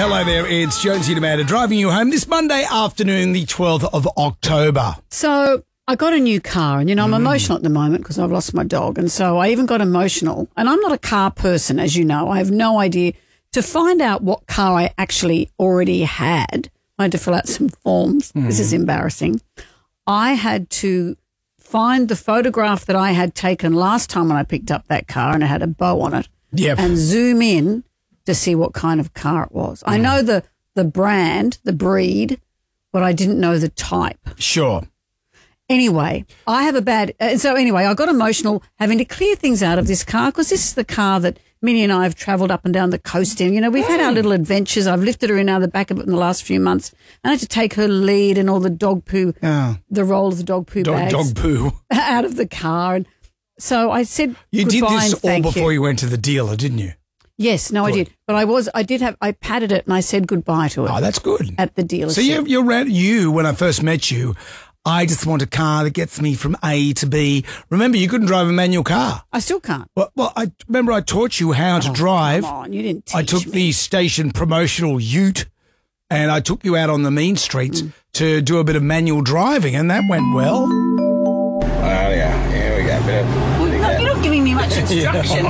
Hello there, it's Jonesy and Amanda driving you home this Monday afternoon, the 12th of October. So I got a new car and, I'm emotional at the moment because I've lost my dog. And so I even got emotional. And I'm not a car person, as you know. I have no idea. To find out what car I actually already had, I had to fill out some forms. This is embarrassing. I had to find the photograph that I had taken last time when I picked up that car and it had a bow on it. Yep. And zoom in to see what kind of car it was. I know the brand, the breed, but I didn't know the type. Sure. Anyway, I have a bad so anyway, I got emotional having to clear things out of this car because this is the car that Minnie and I have travelled up and down the coast in. We've had our little adventures. I've lifted her in out of the back of it in the last few months. I had to take her lead and all the dog poo, the roll of the dog poo bags Dog poo. out of the car. And so I said You did goodbye this and all thank before you. you went to the dealer, didn't you? Yes, no, Good. I did. But I patted it and I said goodbye to it. Oh, that's good. At the dealership. So you, when I first met you, I just want a car that gets me from A to B. Remember, you couldn't drive a manual car. I still can't. Well, I remember I taught you how to drive. Come on, you didn't teach I took me. the station promotional ute and I took you out on the mean streets to do a bit of manual driving, and that went well. Oh, yeah. Here we go. Bit of, No, you're not giving me much instruction.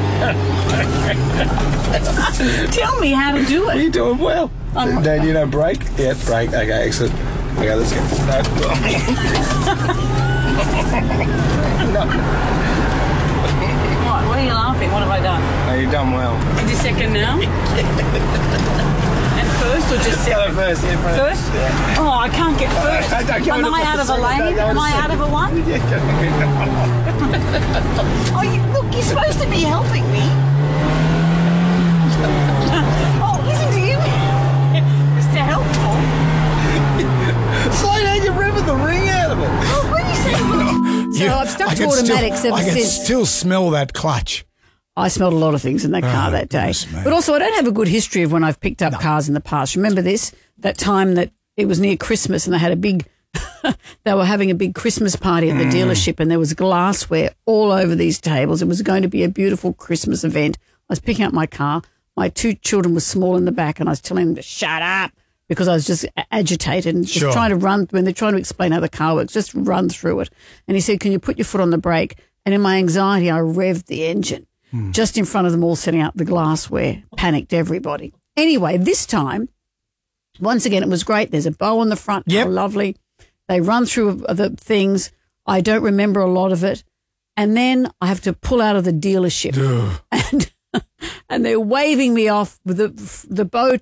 Tell me how to do it. You're doing well. Then you know, brake? Yeah, brake. Okay, excellent. Okay, let's go. No. What are you laughing? What have I done? No, you've done well. Did you second now? And first or just second? First, yeah, first. First? Yeah. Oh, I can't get first. Am I out of a lane? Am I out of a one? Look, you're supposed to be helping me. Oh, listen to you. Mr. Helpful. Slow down, you're ripping the ring out of it. Oh, when you say So I've stuck to automatics ever I can since. still smell that clutch. I smelled a lot of things in that car that day. goodness me. But also, I don't have a good history of when I've picked up cars in the past. Remember this? That time that it was near Christmas and they had a big, they were having a big Christmas party at the dealership and there was glassware all over these tables. It was going to be a beautiful Christmas event. I was picking up my car. My two children were small in the back and I was telling them to shut up because I was just agitated and just trying to run, when they're trying to explain how the car works, just run through it. And he said, can you put your foot on the brake? And in my anxiety, I revved the engine. Just in front of them all setting out the glassware. Panicked everybody. Anyway, this time, once again, it was great. There's a bow on the front. Yep. How lovely. They run through the things. I don't remember a lot of it. And then I have to pull out of the dealership. And they're waving me off with the bow